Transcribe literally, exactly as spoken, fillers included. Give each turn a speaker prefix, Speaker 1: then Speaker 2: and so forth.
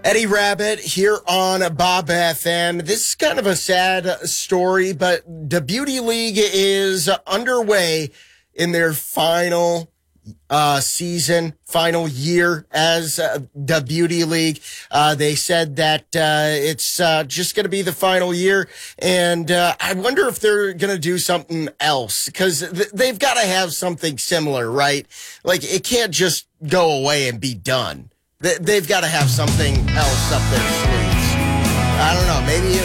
Speaker 1: Eddie Rabbit here on Bob F M. This is kind of a sad story, but the Beauty League is underway in their final uh, season, final year as uh, the Beauty League. Uh, they said that uh, it's uh, just going to be the final year, and uh, I wonder if they're going to do something else, because th- they've got to have something similar, right? Like, it can't just go away and be done. They've got to have something else up their sleeves. I don't know. Maybe